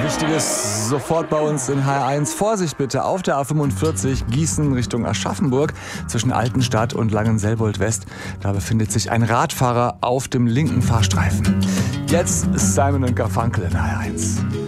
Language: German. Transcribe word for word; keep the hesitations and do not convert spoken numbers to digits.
Wichtiges sofort bei uns in H R eins. Vorsicht bitte auf der A fünfundvierzig Gießen Richtung Aschaffenburg zwischen Altenstadt und Langenselbold West. Da befindet sich ein Radfahrer auf dem linken Fahrstreifen. Jetzt Simon und Garfunkel in H R eins.